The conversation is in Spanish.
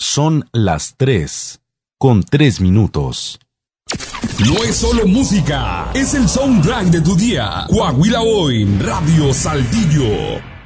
Son las 3:03. No es solo música, es el soundtrack de tu día. Coahuila Hoy, Radio Saltillo.